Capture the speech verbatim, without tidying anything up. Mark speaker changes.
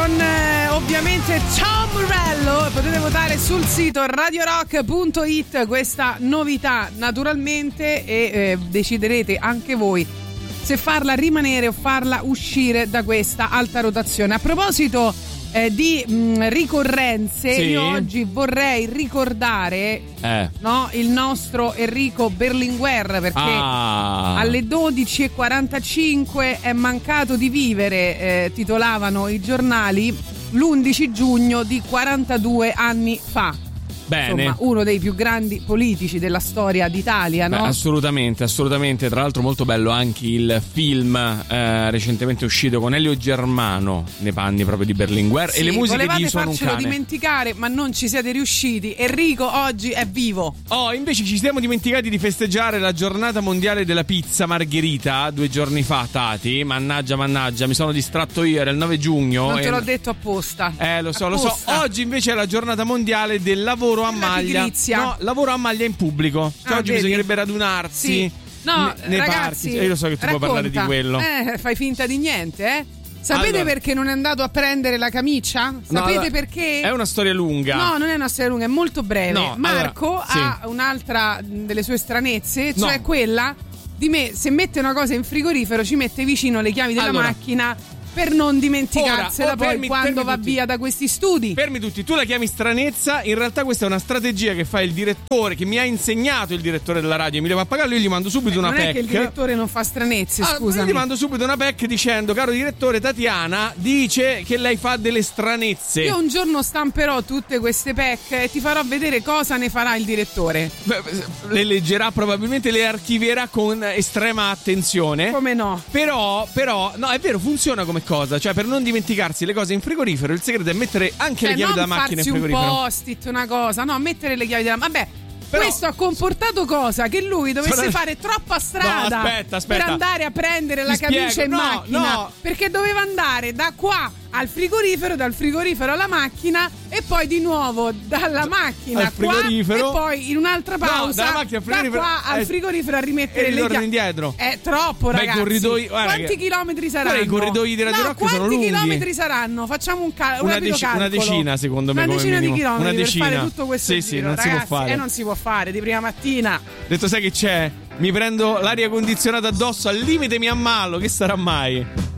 Speaker 1: con eh, ovviamente Tom Morello. Potete votare sul sito radio rock punto it questa novità naturalmente e eh, deciderete anche voi se farla rimanere o farla uscire da questa alta rotazione. A proposito eh, di mh, ricorrenze, sì. Io oggi vorrei ricordare eh. no, il nostro Enrico Berlinguer, perché ah. alle dodici e quarantacinque è mancato di vivere, eh, titolavano i giornali, l'undici giugno di quarantadue anni fa.
Speaker 2: Bene.
Speaker 1: Insomma, uno dei più grandi politici della storia d'Italia, no?
Speaker 2: Beh, assolutamente, assolutamente. Tra l'altro molto bello anche il film eh, recentemente uscito con Elio Germano nei panni proprio di Berlinguer, sì, e le musiche di Sono un cane.
Speaker 1: Volevate dimenticare, ma non ci siete riusciti. Enrico oggi è vivo.
Speaker 2: Oh, invece ci siamo dimenticati di festeggiare la giornata mondiale della pizza margherita due giorni fa, Tati. Mannaggia, mannaggia, mi sono distratto io, era il nove giugno.
Speaker 1: Non te
Speaker 2: e...
Speaker 1: l'ho detto apposta.
Speaker 2: Eh, lo so,
Speaker 1: apposta.
Speaker 2: lo so. Oggi invece è la giornata mondiale del lavoro a maglia. No, lavoro a maglia in pubblico. Cioè,
Speaker 1: ah,
Speaker 2: oggi
Speaker 1: vedi?
Speaker 2: bisognerebbe radunarsi.
Speaker 1: Sì. No,
Speaker 2: ne, nei
Speaker 1: ragazzi,
Speaker 2: parchi. Io lo so che tu
Speaker 1: racconta.
Speaker 2: puoi parlare di quello.
Speaker 1: Eh, fai finta di niente, eh? Sapete
Speaker 2: allora,
Speaker 1: perché non è andato a prendere la camicia? Sapete
Speaker 2: no,
Speaker 1: perché?
Speaker 2: È una storia lunga.
Speaker 1: No, non è una storia lunga, è molto breve.
Speaker 2: No,
Speaker 1: Marco
Speaker 2: allora,
Speaker 1: ha sì. un'altra delle sue stranezze, cioè
Speaker 2: no.
Speaker 1: quella di me, se mette una cosa in frigorifero ci mette vicino le chiavi della
Speaker 2: allora.
Speaker 1: macchina per non dimenticarsela. Ora, oh, poi fermi, quando fermi va
Speaker 2: tutti.
Speaker 1: via da questi studi.
Speaker 2: Fermi tutti, tu la chiami stranezza, in realtà questa è una strategia che fa il direttore, che mi ha insegnato il direttore della radio Emilio Pappagallo. Io gli mando subito
Speaker 1: eh,
Speaker 2: una
Speaker 1: non
Speaker 2: P E C.
Speaker 1: Non è che il direttore non fa stranezze,
Speaker 2: ah,
Speaker 1: scusami.
Speaker 2: Io gli mando subito una P E C dicendo: caro direttore, Tatiana dice che lei fa delle stranezze.
Speaker 1: Io un giorno stamperò tutte queste P E C e ti farò vedere cosa ne farà il direttore.
Speaker 2: Beh, le leggerà, probabilmente le archivierà con estrema attenzione.
Speaker 1: Come no?
Speaker 2: Però, però, no, è vero, funziona come cosa. Cioè, per non dimenticarsi le cose in frigorifero, il segreto è mettere anche
Speaker 1: cioè,
Speaker 2: le chiavi della macchina in frigorifero.
Speaker 1: Un post-it, una cosa, no, mettere le chiavi della vabbè.
Speaker 2: Però,
Speaker 1: questo ha comportato cosa? Che lui dovesse
Speaker 2: sono...
Speaker 1: fare troppa strada
Speaker 2: no, aspetta, aspetta.
Speaker 1: per andare a prendere
Speaker 2: Ti
Speaker 1: la
Speaker 2: spiego.
Speaker 1: camicia in
Speaker 2: no,
Speaker 1: macchina,
Speaker 2: no.
Speaker 1: perché doveva andare da qua al frigorifero, dal frigorifero alla macchina e poi di nuovo dalla macchina
Speaker 2: al frigorifero
Speaker 1: qua, e poi in un'altra pausa
Speaker 2: no, dalla macchina al frigorifero,
Speaker 1: da qua al
Speaker 2: eh,
Speaker 1: frigorifero a rimettere
Speaker 2: e
Speaker 1: le chiavi
Speaker 2: indietro.
Speaker 1: È troppo, ragazzi.
Speaker 2: Beh, corridoi,
Speaker 1: quanti
Speaker 2: che...
Speaker 1: chilometri saranno?
Speaker 2: I corridoi di Radio
Speaker 1: no,
Speaker 2: Rock sono lunghi.
Speaker 1: Quanti chilometri saranno? Facciamo un, cal- un
Speaker 2: una,
Speaker 1: rapido
Speaker 2: dec-
Speaker 1: calcolo.
Speaker 2: una decina secondo me
Speaker 1: una
Speaker 2: come
Speaker 1: decina
Speaker 2: minimo.
Speaker 1: di chilometri
Speaker 2: una decina.
Speaker 1: per fare tutto questo
Speaker 2: sì,
Speaker 1: giro,
Speaker 2: sì, non
Speaker 1: ragazzi,
Speaker 2: si può fare.
Speaker 1: E non si può fare di prima mattina.
Speaker 2: Detto, sai che c'è? Mi prendo l'aria condizionata addosso, al limite mi ammalo, che sarà mai?